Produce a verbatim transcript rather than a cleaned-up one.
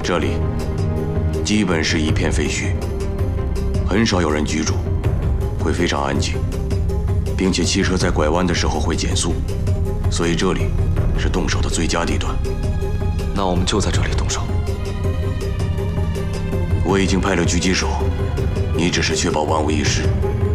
这里基本是一片废墟，很少有人居住，会非常安静，并且汽车在拐弯的时候会减速，所以这里是动手的最佳地段。 那我们就在这里动手。 我已经派了狙击手，你只是确保万无一失。